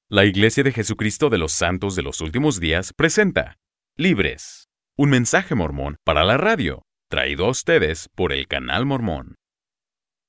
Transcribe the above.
La Iglesia de Jesucristo de los Santos de los Últimos Días presenta Libres, un mensaje mormón para la radio, traído a ustedes por el Canal Mormón.